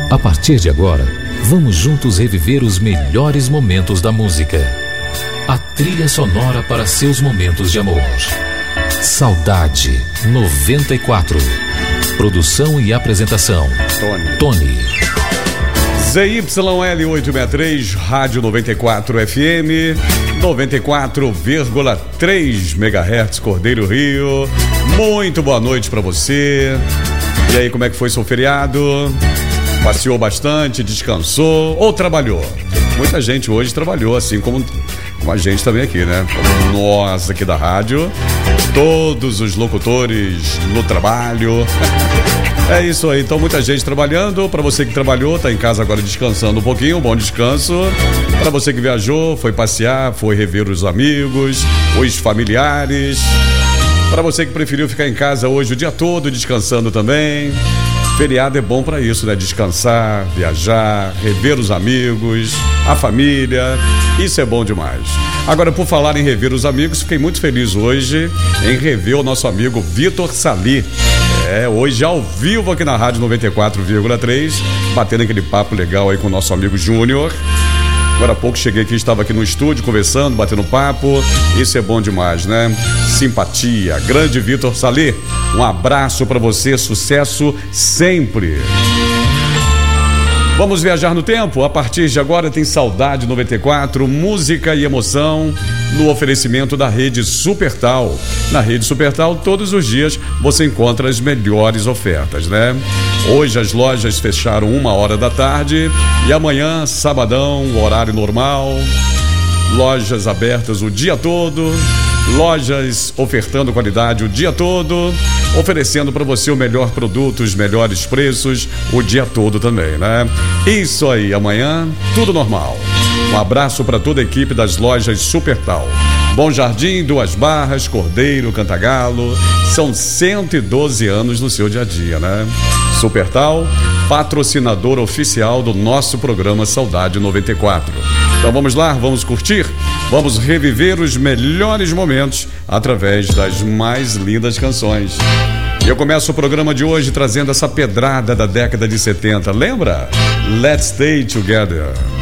A partir de agora, vamos juntos reviver os melhores momentos da música. A trilha sonora para seus momentos de amor. Saudade 94. Produção e apresentação: Tony. ZYL 863, Rádio 94 FM, 94,3 MHz, Cordeiro Rio. Muito boa noite pra você. E aí, como é que foi seu feriado? Passeou bastante, descansou ou trabalhou? Muita gente hoje trabalhou, assim como a gente também aqui, né? Como nós aqui da rádio, todos os locutores no trabalho. É isso aí, então muita gente trabalhando. Para você que trabalhou, tá em casa agora descansando um pouquinho, um bom descanso. Para você que viajou, foi passear, foi rever os amigos, os familiares. Para você que preferiu ficar em casa hoje o dia todo descansando também. Feriado é bom para isso, né? Descansar, viajar, rever os amigos, a família. Isso é bom demais. Agora, por falar em rever os amigos, fiquei muito feliz hoje em rever o nosso amigo Vitor Sali. Hoje ao vivo aqui na Rádio 94,3, batendo aquele papo legal aí com o nosso amigo Júnior. Agora há pouco cheguei aqui, estava aqui no estúdio conversando, batendo papo. Isso é bom demais, né? Simpatia. Grande Vitor Sali, um abraço para você, sucesso sempre. Vamos viajar no tempo? A partir de agora tem Saudade 94, música e emoção no oferecimento da Rede Supertal. Na Rede Supertal, todos os dias você encontra as melhores ofertas, né? Hoje as lojas fecharam 1h da tarde e amanhã, sabadão, horário normal. Lojas abertas o dia todo. Lojas ofertando qualidade o dia todo, oferecendo para você o melhor produto, os melhores preços o dia todo também, né? Isso aí, amanhã tudo normal. Um abraço para toda a equipe das lojas Supertal. Bom Jardim, Duas Barras, Cordeiro, Cantagalo, são 112 anos no seu dia a dia, né? Supertal, patrocinador oficial do nosso programa Saudade 94. Então vamos lá, vamos curtir, vamos reviver os melhores momentos através das mais lindas canções. E eu começo o programa de hoje trazendo essa pedrada da década de 70, lembra? Let's Stay Together.